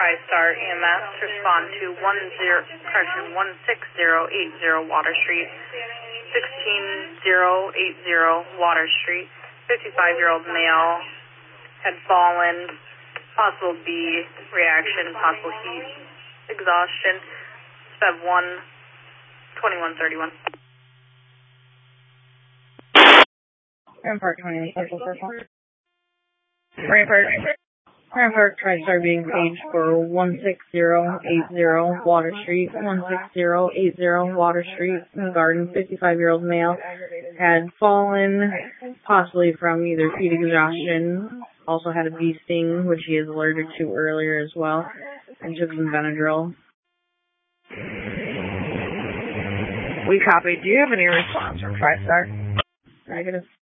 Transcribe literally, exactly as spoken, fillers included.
TriStar E M S, respond to one zero, correction, one six zero eight zero Water Street, sixteen zero eight zero Water Street. fifty-five-year-old male had fallen, possible B reaction, possible heat exhaustion. Sped one twenty-one thirty-one. Rampart twenty-eight, Central Circle. Rampart. Rampart TriStar being paged for one six zero eight zero Water Street, one six zero eight zero Water Street, in the Garden. fifty-five-year-old male had fallen, possibly from either heat exhaustion, also had a bee sting, which he is allergic to earlier as well, and took some Benadryl. We copy. Do you have any response from TriStar? Negative.